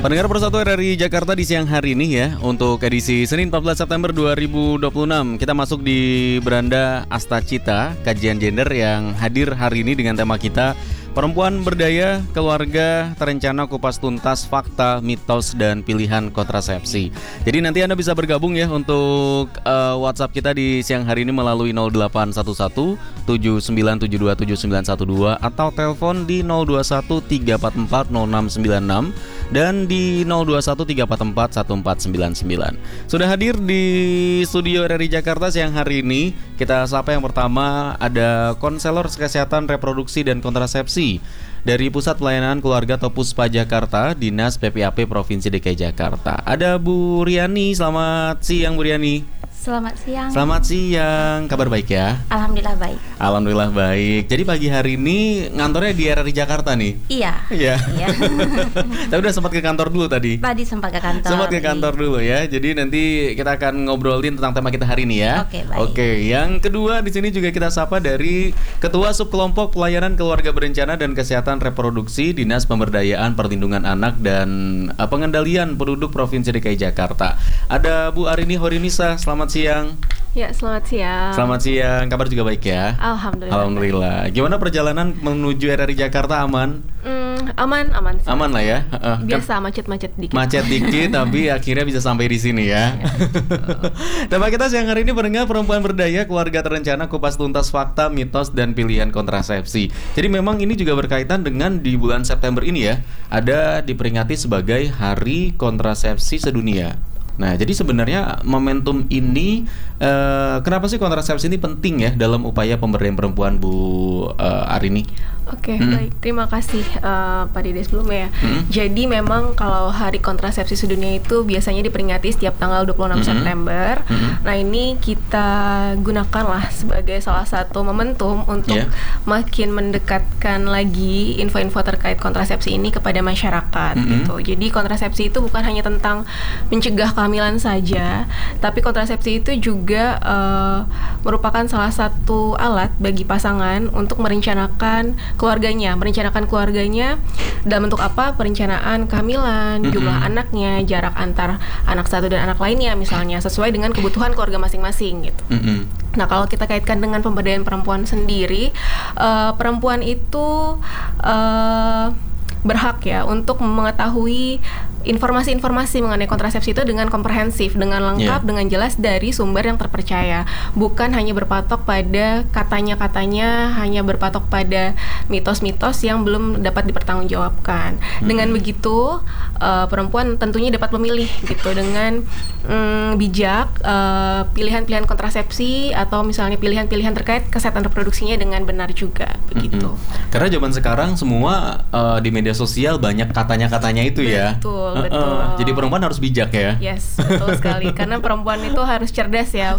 Pendengar Persatu RRI Jakarta di siang hari ini ya, untuk edisi Senin 14 September 2026 kita masuk di beranda Asta Cita, kajian gender yang hadir hari ini dengan tema kita Perempuan Berdaya, Keluarga Terencana, Kupas Tuntas Fakta, Mitos, dan Pilihan Kontrasepsi. Jadi nanti Anda bisa bergabung ya untuk WhatsApp kita di siang hari ini melalui 0811 7972 7912 atau telepon di 021 344 0696 dan di 021 344 1499. Sudah hadir di studio RRI Jakarta siang hari ini. Kita sapa yang pertama, ada konselor kesehatan reproduksi dan kontrasepsi dari Pusat Pelayanan Keluarga atau Puspa Jakarta, Dinas PPAP Provinsi DKI Jakarta. Ada Bu Riani. Selamat siang Bu Riani. Selamat siang. Selamat siang. Kabar baik ya? Alhamdulillah baik. Alhamdulillah baik. Jadi pagi hari ini ngantornya di RRI Jakarta nih? Iya. Iya. Tapi udah sempat ke kantor dulu tadi? Tadi sempat ke kantor. Sempat ke kantor dulu ya. Jadi nanti kita akan ngobrolin tentang tema kita hari ini ya. Oke, baik. Oke. Yang kedua di sini juga kita sapa dari Ketua Subkelompok Pelayanan Keluarga Berencana dan Kesehatan Reproduksi Dinas Pemberdayaan Perlindungan Anak dan Pengendalian Penduduk Provinsi DKI Jakarta. Ada Bu Arini Horinisa. Selamat siang. Ya, selamat siang. Selamat siang. Kabar juga baik ya? Alhamdulillah. Alhamdulillah. Gimana perjalanan menuju RRI Jakarta, aman? Aman sih. Aman lah ya. Biasa macet-macet dikit. Macet dikit tapi akhirnya bisa sampai di sini ya. Tema kita siang hari ini pendengar Perempuan Berdaya, Keluarga Terencana, Kupas Tuntas Fakta, Mitos, dan Pilihan Kontrasepsi. Jadi memang ini juga berkaitan dengan di bulan September ini ya, ada diperingati sebagai Hari Kontrasepsi Sedunia. Nah, jadi sebenarnya momentum ini kenapa sih kontrasepsi ini penting ya dalam upaya pemberdayaan perempuan, Bu Arini? Oke, baik. Terima kasih Pak Dede sebelumnya ya. Jadi memang kalau Hari Kontrasepsi Sedunia itu biasanya diperingati setiap tanggal 26 September. Nah, ini kita gunakanlah sebagai salah satu momentum untuk makin mendekatkan lagi info-info terkait kontrasepsi ini kepada masyarakat gitu. Jadi kontrasepsi itu bukan hanya tentang mencegah kehamilan saja, tapi kontrasepsi itu juga merupakan salah satu alat bagi pasangan untuk merencanakan keluarganya dalam bentuk apa? Perencanaan kehamilan, jumlah anaknya, jarak antar anak satu dan anak lainnya misalnya, sesuai dengan kebutuhan keluarga masing-masing gitu. Nah, kalau kita kaitkan dengan pemberdayaan perempuan sendiri, perempuan itu berhak ya untuk mengetahui informasi-informasi mengenai kontrasepsi itu dengan komprehensif, dengan lengkap, dengan jelas dari sumber yang terpercaya. Bukan hanya berpatok pada katanya-katanya, hanya berpatok pada mitos-mitos yang belum dapat dipertanggungjawabkan. Dengan begitu, perempuan tentunya dapat memilih gitu dengan bijak pilihan-pilihan kontrasepsi atau misalnya pilihan-pilihan terkait kesehatan reproduksinya dengan benar juga begitu. Karena zaman sekarang semua di media sosial banyak katanya-katanya itu ya. Betul. Jadi perempuan harus bijak ya. Yes, betul sekali. Karena perempuan itu harus cerdas ya.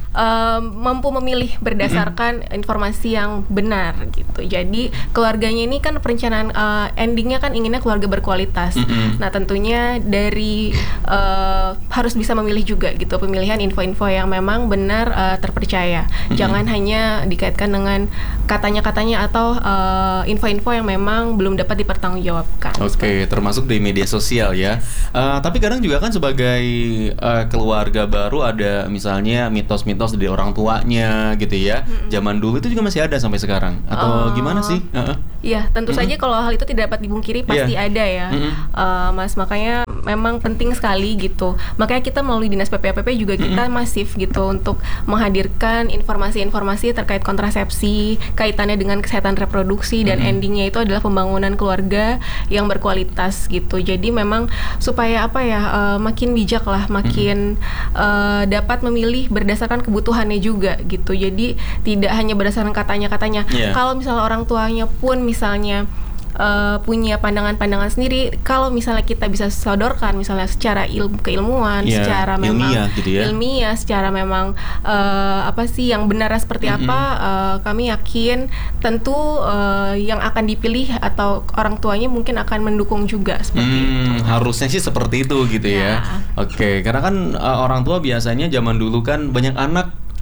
Mampu memilih berdasarkan informasi yang benar gitu. Jadi keluarganya ini kan perencanaan endingnya kan inginnya keluarga berkualitas. Nah, tentunya dari harus bisa memilih juga gitu, pemilihan info-info yang memang benar terpercaya. Jangan hanya dikaitkan dengan katanya-katanya atau info-info yang memang belum dapat dipertanggungjawabkan. Oke, termasuk di media sosial ya. Tapi kadang juga kan sebagai keluarga baru ada misalnya mitos-mitos dari orang tuanya gitu ya. Zaman dulu itu juga masih ada sampai sekarang atau gimana sih? Iya, tentu saja kalau hal itu tidak dapat dipungkiri pasti ada ya, Mas. Makanya memang penting sekali gitu. Makanya kita melalui Dinas PPAPP juga kita masif gitu untuk menghadirkan informasi-informasi terkait kontrasepsi, kaitannya dengan kesehatan reproduksi dan endingnya itu adalah pembangunan keluarga yang berkualitas gitu. Jadi memang supaya apa ya, makin bijak lah, makin dapat memilih berdasarkan kebutuhannya juga gitu. Jadi tidak hanya berdasarkan katanya-katanya. Kalau misalnya orang tuanya pun misalnya punya pandangan-pandangan sendiri, kalau misalnya kita bisa sodorkan misalnya secara keilmuan, secara memang ilmiah, secara memang apa sih yang benar seperti apa, kami yakin tentu yang akan dipilih atau orang tuanya mungkin akan mendukung juga seperti itu. Harusnya sih seperti itu gitu ya. Oke, karena kan orang tua biasanya zaman dulu kan banyak anak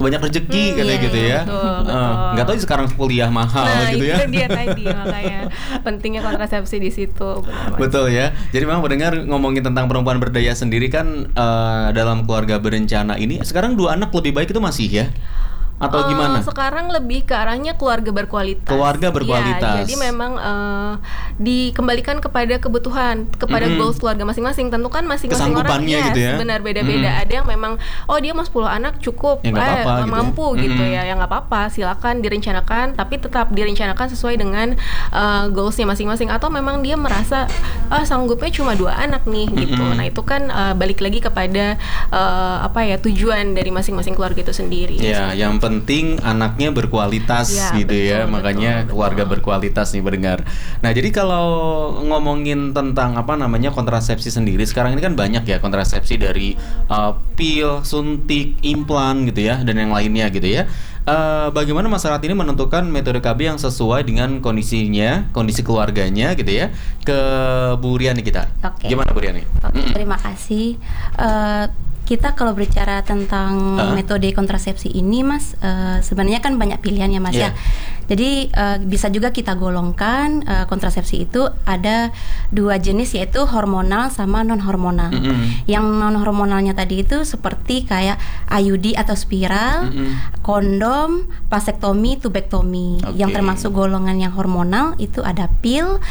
banyak rezeki katanya gitu ya. Betul. Nggak tahu sekarang kuliah mahal gitu ya. Nah, itu dia tadi makanya pentingnya kontrasepsi di situ. Benar, betul ya. Jadi memang mendengar ngomongin tentang perempuan berdaya sendiri kan dalam keluarga berencana ini sekarang 2 anak lebih baik itu masih ya? Atau gimana? Sekarang lebih ke arahnya keluarga berkualitas. Keluarga berkualitas. Ya, jadi memang dikembalikan kepada kebutuhan, kepada goals keluarga masing-masing. Tentu kan masing-masing orang gitu ya? benar beda-beda. Ada yang memang dia mau 10 anak cukup, ya, mampu gitu ya. Ya nggak apa-apa, silakan direncanakan, tapi tetap direncanakan sesuai dengan goalsnya masing-masing. Atau memang dia merasa sanggupnya cuma 2 anak nih gitu. Nah itu kan balik lagi kepada tujuan dari masing-masing keluarga itu sendiri. Ya, yang penting anaknya berkualitas gitu ya, makanya keluarga berkualitas nih pendengar. Nah jadi kalau ngomongin tentang kontrasepsi sendiri, sekarang ini kan banyak ya kontrasepsi dari pil, suntik, implan gitu ya, dan yang lainnya gitu ya. Bagaimana masyarakat ini menentukan metode KB yang sesuai dengan kondisinya, kondisi keluarganya gitu ya, ke Bu Riani kita. Gimana Bu Riani? Terima kasih. Kita kalau berbicara tentang metode kontrasepsi ini Mas, sebenarnya kan banyak pilihan ya Mas ya. Jadi bisa juga kita golongkan kontrasepsi itu ada 2 jenis, yaitu hormonal sama non hormonal. Yang non hormonalnya tadi itu seperti kayak IUD atau spiral, kondom, vasektomi, tubektomi. Yang termasuk golongan yang hormonal itu ada pil,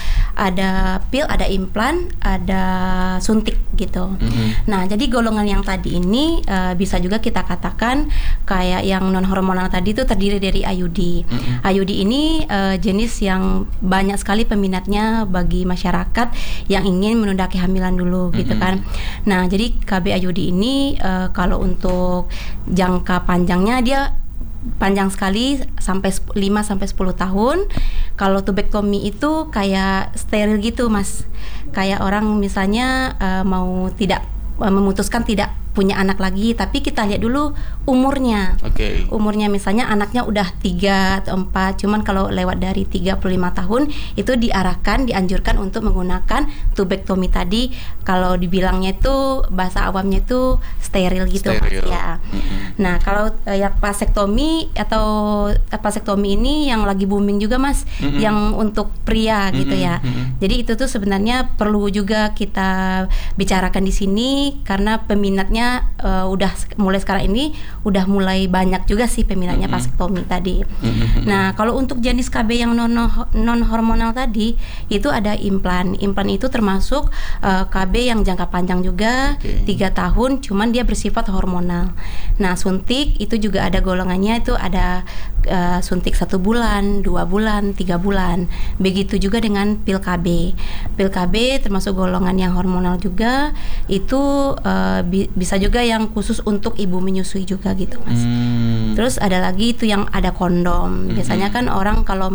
ada implan, ada suntik gitu. Nah, jadi golongan yang tadi ini bisa juga kita katakan kayak yang non hormonal tadi itu terdiri dari IUD. IUD ini jenis yang banyak sekali peminatnya bagi masyarakat yang ingin menunda kehamilan dulu gitu kan. Nah, jadi KB IUD ini kalau untuk jangka panjangnya dia panjang sekali sampai 5 sampai 10 tahun. Kalau tubektomi itu kayak steril gitu Mas. Kayak orang misalnya mau tidak memutuskan tidak punya anak lagi, tapi kita lihat dulu umurnya. Umurnya misalnya anaknya udah 3 atau 4, cuman kalau lewat dari 35 tahun itu dianjurkan untuk menggunakan tubektomi tadi. Kalau dibilangnya itu bahasa awamnya itu steril gitu ya. Nah, kalau yang vasektomi atau vasektomi ini yang lagi booming juga Mas, yang untuk pria gitu ya. Jadi itu tuh sebenarnya perlu juga kita bicarakan di sini karena peminatnya udah mulai sekarang ini udah mulai banyak juga sih peminatnya vasektomi tadi. Nah, kalau untuk jenis KB yang non hormonal tadi itu ada implan. Implan itu termasuk KB yang jangka panjang juga, 3 tahun, cuman dia bersifat hormonal. Nah, suntik itu juga ada golongannya, itu ada suntik 1 bulan, 2 bulan, 3 bulan. Begitu juga dengan pil KB. Pil KB termasuk golongan yang hormonal juga, itu bisa juga yang khusus untuk ibu menyusui juga gitu Mas. Terus ada lagi itu yang ada kondom. Biasanya kan orang kalau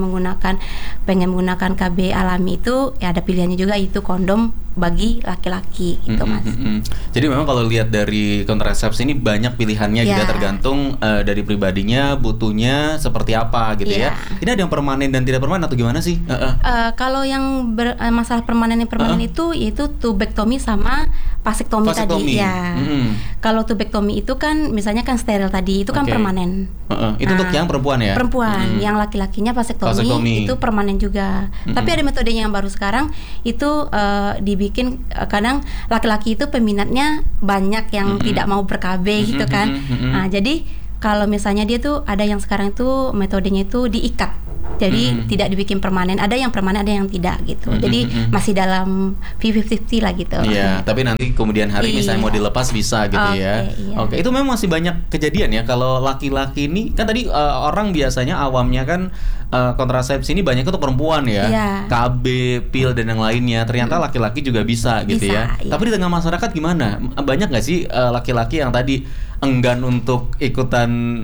pengen menggunakan KB alami itu ya ada pilihannya juga, itu kondom bagi laki-laki gitu Mas. Jadi memang kalau lihat dari kontrasepsi ini banyak pilihannya gitu, tergantung dari pribadinya butuhnya seperti apa gitu ya. Ini ada yang permanen dan tidak permanen atau gimana sih? Kalau yang masalah permanen itu yaitu tubektomi sama vasektomi tadi ya. Kalau tubektomi itu kan misalnya kan steril tadi itu kan permanen. Itu untuk yang perempuan ya? Perempuan. Yang laki-lakinya vasektomi itu permanen juga. Tapi ada metodenya yang baru sekarang itu dibikin kadang laki-laki itu peminatnya banyak yang tidak mau ber-KB gitu kan. Nah, jadi kalau misalnya dia tuh ada yang sekarang itu metodenya itu diikat. Jadi tidak dibikin permanen, ada yang permanen, ada yang tidak gitu. Jadi masih dalam 50-50 lah gitu. Iya, tapi nanti kemudian hari misalnya mau dilepas bisa gitu ya. Oke, itu memang masih banyak kejadian ya. Kalau laki-laki ini kan tadi orang biasanya awamnya kan kontrasepsi ini banyak itu perempuan ya. KB, pil dan yang lainnya. Ternyata laki-laki juga bisa gitu ya. Tapi di tengah masyarakat gimana? Banyak nggak sih laki-laki yang tadi enggan untuk ikutan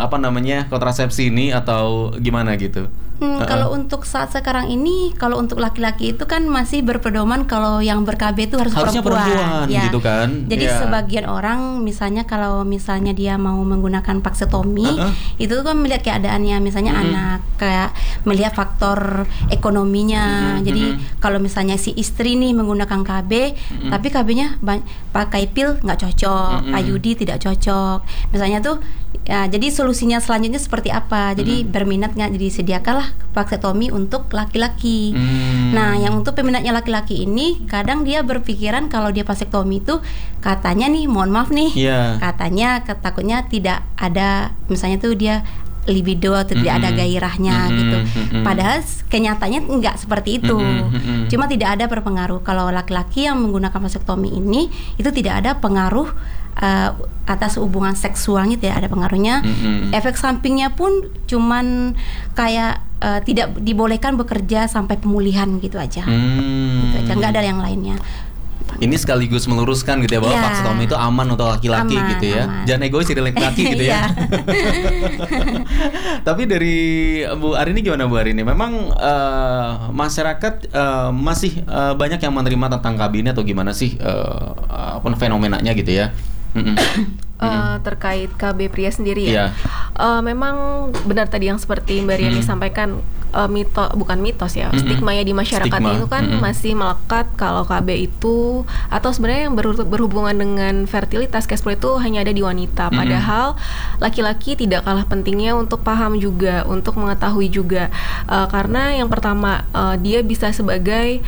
kontrasepsi ini atau gimana gitu? Kalau untuk saat sekarang ini, kalau untuk laki-laki itu kan masih berpedoman kalau yang ber-KB itu harusnya perempuan ya. Gitu kan. Jadi sebagian orang misalnya kalau misalnya dia mau menggunakan vasektomi, itu kan melihat keadaannya misalnya anak, kayak melihat faktor ekonominya. Jadi kalau misalnya si istri nih menggunakan KB, tapi KB-nya pakai pil nggak cocok, IUD tidak cocok, cocok. Misalnya tuh ya, jadi solusinya selanjutnya seperti apa? Jadi berminat nggak? Jadi sediakanlah vaksektomi untuk laki-laki. Nah, yang untuk peminatnya laki-laki ini kadang dia berpikiran kalau dia vaksektomi itu katanya nih, mohon maaf nih, katanya takutnya tidak ada, misalnya tuh dia libido atau tidak ada gairahnya gitu. Padahal kenyataannya enggak seperti itu. Cuma tidak ada berpengaruh. Kalau laki-laki yang menggunakan vasektomi ini itu tidak ada pengaruh atas hubungan seksualnya, tidak ada pengaruhnya. Efek sampingnya pun cuman kayak tidak dibolehkan bekerja sampai pemulihan gitu aja. Gitu aja, enggak ada yang lainnya. Ini sekaligus meluruskan gitu ya bahwa vaksektomi itu aman untuk laki-laki gitu ya. Aman. Jangan egois jadi laki-laki gitu ya. Tapi dari Bu Arini gimana Bu Arini? Memang masyarakat masih banyak yang menerima tentang KB ini atau gimana sih fenomenanya gitu ya? Terkait KB pria sendiri ya. Memang benar tadi yang seperti Mbak Riani sampaikan, bukan mitos ya, stigma ya di masyarakat itu kan masih melekat kalau KB itu atau sebenarnya yang berhubungan dengan fertilitas, cashflow itu hanya ada di wanita. Padahal laki-laki tidak kalah pentingnya untuk paham juga, untuk mengetahui juga, karena yang pertama dia bisa sebagai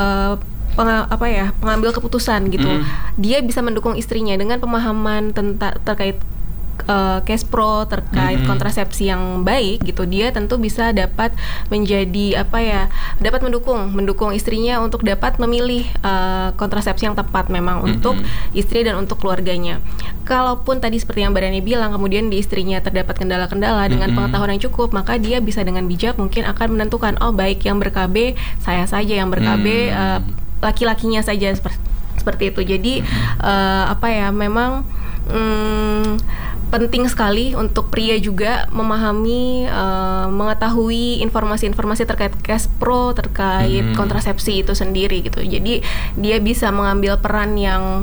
pengambil keputusan gitu. Dia bisa mendukung istrinya dengan pemahaman terkait cash pro, terkait kontrasepsi yang baik gitu. Dia tentu bisa dapat menjadi dapat mendukung istrinya untuk dapat memilih kontrasepsi yang tepat memang untuk istri dan untuk keluarganya. Kalaupun tadi seperti yang Mbak Rani bilang, kemudian di istrinya terdapat kendala-kendala dengan pengetahuan yang cukup, maka dia bisa dengan bijak mungkin akan menentukan, oh baik yang ber-KB saya saja, yang ber-KB laki-lakinya saja, seperti itu. Jadi memang penting sekali untuk pria juga memahami, mengetahui informasi-informasi terkait cash pro, terkait kontrasepsi itu sendiri gitu. Jadi dia bisa mengambil peran yang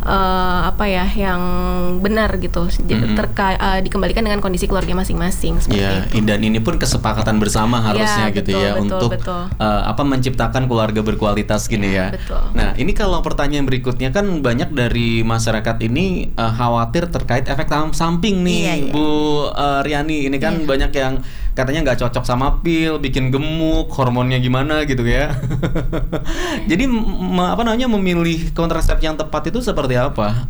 yang benar gitu, dikembalikan dengan kondisi keluarga masing-masing seperti itu. Dan ini pun kesepakatan bersama harusnya gitu ya, untuk menciptakan keluarga berkualitas gini ya. Nah, ini kalau pertanyaan berikutnya kan banyak dari masyarakat ini khawatir terkait efek samping nih, Bu Riani. Ini kan banyak yang katanya nggak cocok sama pil, bikin gemuk, hormonnya gimana gitu ya. Jadi memilih kontrasepsi yang tepat itu seperti apa?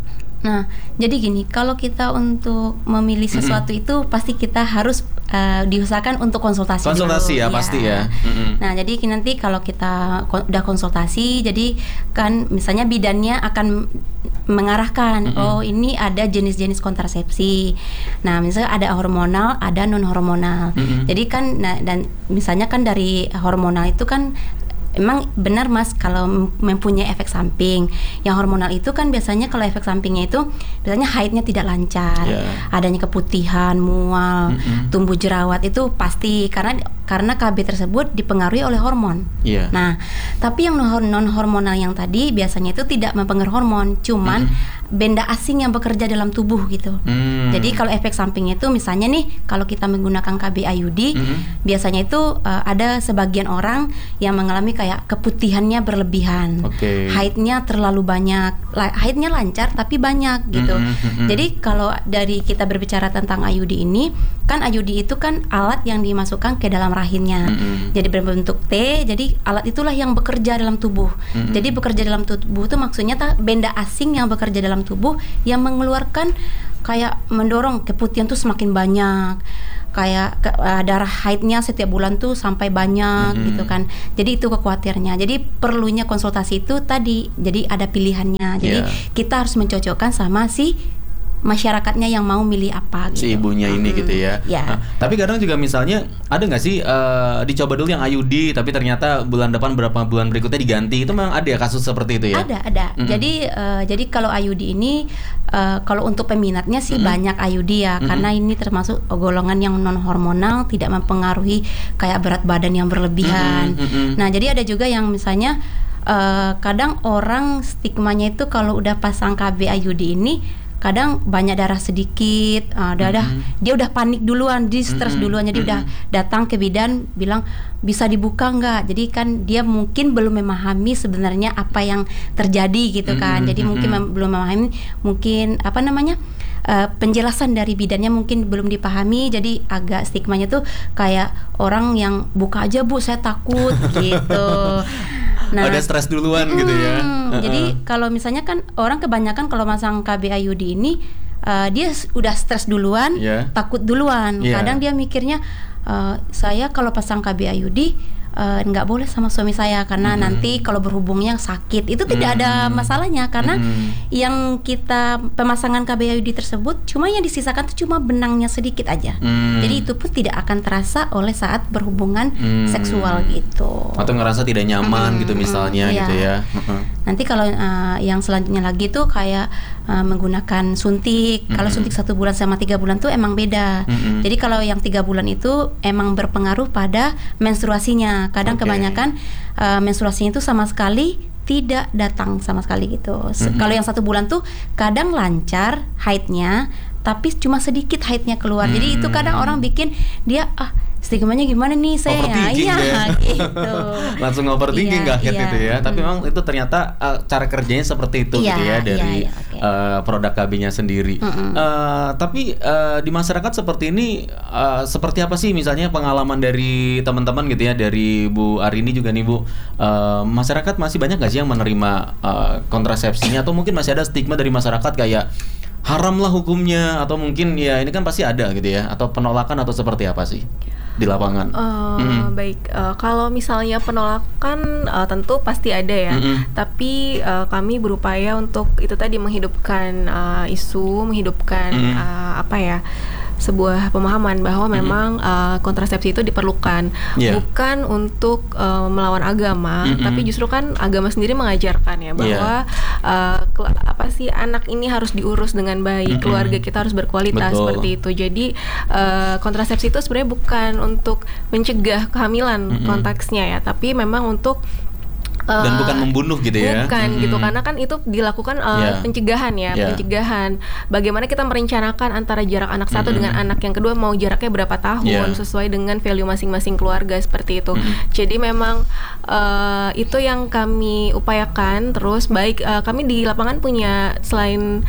Nah, jadi gini, kalau kita untuk memilih sesuatu itu pasti kita harus diusahakan untuk konsultasi dulu, ya pasti ya. Nah, jadi nanti kalau kita udah konsultasi, jadi kan misalnya bidannya akan mengarahkan, oh ini ada jenis-jenis kontrasepsi. Nah, misalnya ada hormonal, ada non hormonal. Jadi kan, dan misalnya kan dari hormonal itu kan emang benar Mas, kalau mempunyai efek samping. Yang hormonal itu kan biasanya kalau efek sampingnya itu biasanya haidnya tidak lancar, adanya keputihan, mual, tumbuh jerawat, itu pasti karena KB tersebut dipengaruhi oleh hormon. Nah, tapi yang non hormonal yang tadi biasanya itu tidak mempengaruhi hormon, cuman benda asing yang bekerja dalam tubuh gitu. Jadi kalau efek sampingnya itu misalnya nih, kalau kita menggunakan KB IUD, biasanya itu ada sebagian orang yang mengalami kayak keputihannya berlebihan, haidnya terlalu banyak, haidnya lancar tapi banyak gitu. Jadi kalau dari kita berbicara tentang IUD ini, kan IUD itu kan alat yang dimasukkan ke dalam rahimnya. Jadi berbentuk T, jadi alat itulah yang bekerja dalam tubuh. Jadi bekerja dalam tubuh itu maksudnya benda asing yang bekerja dalam tubuh yang mengeluarkan kayak mendorong keputihan tuh semakin banyak, kayak darah haidnya setiap bulan tuh sampai banyak gitu kan. Jadi itu kekhawatirannya. Jadi perlunya konsultasi itu tadi. Jadi ada pilihannya. Jadi kita harus mencocokkan sama si masyarakatnya yang mau milih apa gitu. Si ibunya ini gitu ya. Nah, tapi kadang juga misalnya ada nggak sih dicoba dulu yang IUD tapi ternyata bulan depan berapa bulan berikutnya diganti, itu memang ada ya kasus seperti itu ya? Ada. Jadi kalau IUD ini kalau untuk peminatnya sih banyak IUD ya, karena ini termasuk golongan yang non hormonal, tidak mempengaruhi kayak berat badan yang berlebihan. Nah, jadi ada juga yang misalnya kadang orang stigmanya itu kalau udah pasang KB IUD ini kadang banyak darah sedikit, dia udah panik duluan, dia stres duluan, jadi udah datang ke bidan bilang bisa dibuka nggak. Jadi kan dia mungkin belum memahami sebenarnya apa yang terjadi gitu kan. Jadi mungkin belum memahami, mungkin penjelasan dari bidannya mungkin belum dipahami, jadi agak stigmanya tuh kayak orang yang buka aja Bu, saya takut gitu. Nah, ada stres duluan gitu ya. Jadi kalau misalnya kan orang kebanyakan kalau masang KB IUD ini dia udah stres duluan, takut duluan. Kadang dia mikirnya saya kalau pasang KB IUD nggak boleh sama suami saya karena nanti kalau berhubungnya sakit. Itu tidak ada masalahnya karena yang kita pemasangan KB IUD tersebut cuma yang disisakan itu cuma benangnya sedikit aja. Jadi itu pun tidak akan terasa oleh saat berhubungan seksual gitu. Atau ngerasa tidak nyaman gitu misalnya gitu ya. Nanti kalau yang selanjutnya lagi tuh kayak menggunakan suntik. Kalau suntik 1 bulan sama 3 bulan tuh emang beda. Jadi kalau yang 3 bulan itu emang berpengaruh pada menstruasinya. Kadang kebanyakan menstruasinya itu sama sekali tidak datang sama sekali gitu. Kalau yang 1 bulan tuh kadang lancar haidnya, tapi cuma sedikit haidnya keluar. Jadi itu kadang orang bikin dia stigmanya gimana nih saya gitu. Langsung overthinking nggak gitu ya. Tapi memang itu ternyata cara kerjanya seperti itu gitu ya dari produk KB-nya sendiri. Tapi di masyarakat seperti ini seperti apa sih misalnya pengalaman dari teman-teman gitu ya, dari Bu Arini juga nih Bu, masyarakat masih banyak nggak sih yang menerima kontrasepsinya, atau mungkin masih ada stigma dari masyarakat kayak haram lah hukumnya, atau mungkin ya ini kan pasti ada gitu ya, atau penolakan atau seperti apa sih di lapangan? Baik, kalau misalnya penolakan tentu pasti ada ya. Tapi kami berupaya untuk itu tadi menghidupkan isu, menghidupkan sebuah pemahaman bahwa memang kontrasepsi itu diperlukan, bukan untuk melawan agama, tapi justru kan agama sendiri mengajarkan ya bahwa anak ini harus diurus dengan baik, keluarga kita harus berkualitas. Seperti itu. Jadi kontrasepsi itu sebenarnya bukan untuk mencegah kehamilan konteksnya ya, tapi memang untuk dan bukan membunuh gitu ya. Bukan gitu, karena kan itu dilakukan pencegahan ya, pencegahan. Bagaimana kita merencanakan antara jarak anak satu dengan anak yang kedua, mau jaraknya berapa tahun sesuai dengan value masing-masing keluarga, seperti itu. Jadi memang itu yang kami upayakan. Terus baik kami di lapangan punya selain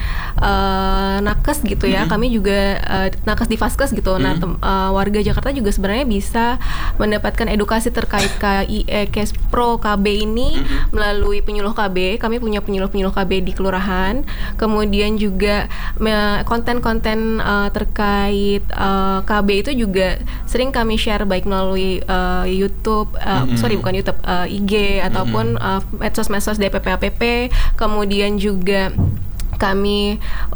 nakes gitu ya, kami juga nakes di Vaskes gitu. Nah warga Jakarta juga sebenarnya bisa mendapatkan edukasi terkait KIE, Kespro, KB ini melalui penyuluh KB. Kami punya penyuluh KB di kelurahan. Kemudian juga konten-konten terkait KB itu juga sering kami share baik melalui YouTube, bukan YouTube, IG ataupun medsos-medsos DPP APP. Kemudian juga kami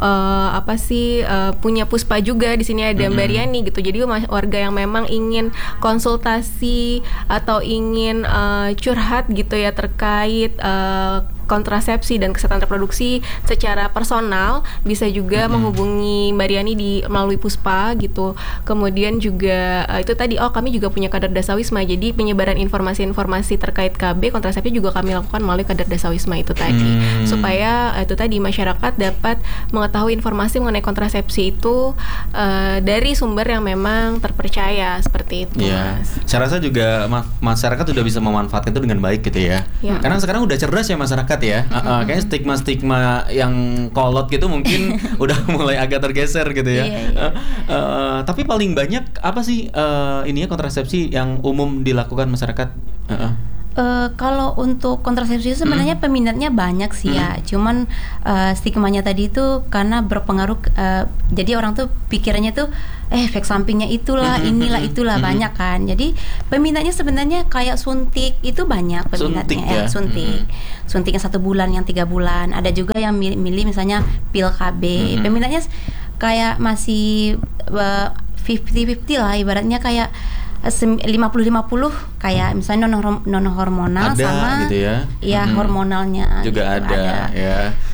punya puspa juga di sini, ada Mbak Riani gitu. Jadi warga yang memang ingin konsultasi atau ingin curhat gitu ya terkait kontrasepsi dan kesehatan reproduksi secara personal bisa juga menghubungi Mbak Riani melalui puspa gitu. Kemudian juga itu tadi kami juga punya kader dasawisma, jadi penyebaran informasi-informasi terkait KB kontrasepsi juga kami lakukan melalui kader dasawisma itu tadi, supaya itu tadi masyarakat dapat mengetahui informasi mengenai kontrasepsi itu dari sumber yang memang terpercaya, seperti itu. Mas. Saya rasa juga masyarakat sudah bisa memanfaatkan itu dengan baik gitu ya. Karena sekarang udah cerdas ya masyarakat ya. Kayaknya stigma-stigma yang kolot gitu mungkin udah mulai agak tergeser gitu ya. Tapi paling banyak apa sih kontrasepsi yang umum dilakukan masyarakat? Kalau untuk kontrasepsi sebenarnya peminatnya banyak sih ya. Cuman stigmanya tadi itu karena berpengaruh. Jadi orang tuh pikirannya tuh efek sampingnya itulah, itulah banyak kan. Jadi peminatnya sebenarnya kayak suntik itu banyak peminatnya. Suntiknya 1 bulan, yang 3 bulan. Ada juga yang milih misalnya pil KB. Peminatnya kayak masih 50-50 lah, ibaratnya kayak 50-50, kayak misalnya non hormonal ada, sama gitu ya. Hormonalnya juga gitu, ada ya.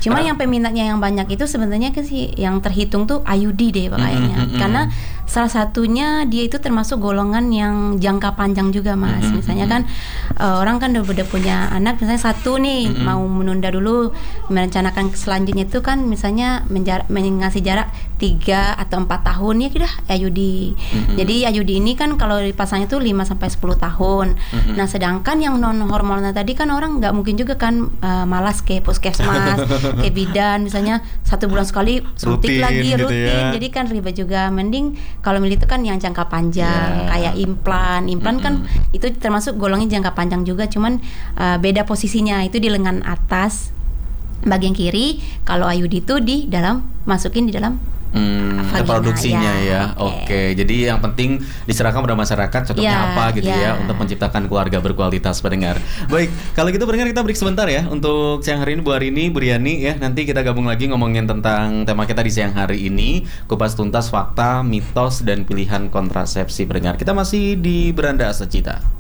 Cuma yang peminatnya yang banyak itu sebenarnya kan sih yang terhitung tuh IUD deh kayaknya. Karena salah satunya dia itu termasuk golongan yang jangka panjang juga Mas. Misalnya kan orang kan udah punya anak misalnya satu nih mau menunda dulu merencanakan selanjutnya itu kan misalnya ngasih jarak 3 atau 4 tahun ya udah IUD. Jadi IUD ini kan kalau dipasangnya tuh 5 sampai 10 tahun. Nah, sedangkan yang non hormonal tadi kan orang nggak mungkin juga kan malas ke puskesmas, ke bidan misalnya 1 bulan sekali suntik lagi gitu rutin. ya. Jadi kan ribet juga. Mending kalau milih itu kan yang jangka panjang kayak implan kan itu termasuk golongnya jangka panjang juga, cuman beda posisinya itu di lengan atas bagian kiri. Kalau IUD itu di dalam masukin di dalam produksinya ya. Oke. Jadi yang penting diserahkan pada masyarakat cocoknya apa gitu ya untuk menciptakan keluarga berkualitas pendengar. Baik, kalau gitu pendengar kita break sebentar ya untuk siang hari ini Bu Arini, Bu Riani ya. Nanti kita gabung lagi ngomongin tentang tema kita di siang hari ini, kupas tuntas fakta, mitos dan pilihan kontrasepsi pendengar. Kita masih di Beranda Astacita.